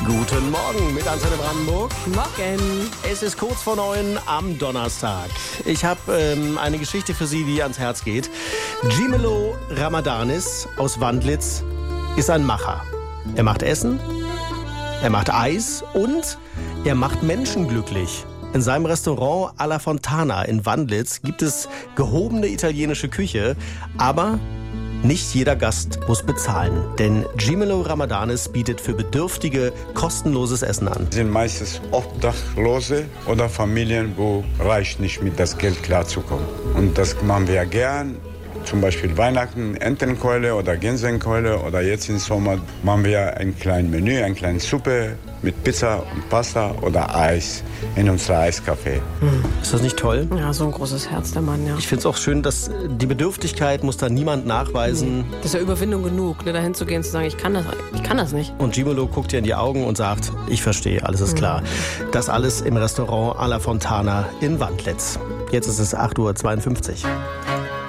Guten Morgen mit Antenne Brandenburg. Morgen. Es ist kurz vor 9 am Donnerstag. Ich habe eine Geschichte für Sie, die ans Herz geht. Gimelo Ramadanis aus Wandlitz ist ein Macher. Er macht Essen, er macht Eis und er macht Menschen glücklich. In seinem Restaurant Alla Fontana in Wandlitz gibt es gehobene italienische Küche, aber nicht jeder Gast muss bezahlen, denn Gimelo Ramadanis bietet für Bedürftige kostenloses Essen an. Sind meistens Obdachlose oder Familien, wo reicht nicht mit das Geld klarzukommen. Und das machen wir gern. Zum Beispiel Weihnachten, Entenkeule oder Gänsekeule oder jetzt im Sommer machen wir ein kleines Menü, eine kleine Suppe mit Pizza und Pasta oder Eis in unserem Eiscafé. Ist das nicht toll? Ja, so ein großes Herz, der Mann, ja. Ich finde es auch schön, dass die Bedürftigkeit muss da niemand nachweisen. Das ist ja Überwindung genug, ne, dahin zu gehen und zu sagen, ich kann das nicht. Und Gimelo guckt dir in die Augen und sagt, ich verstehe, alles ist klar. Das alles im Restaurant Alla Fontana in Wandlitz. Jetzt ist es 8:52 Uhr.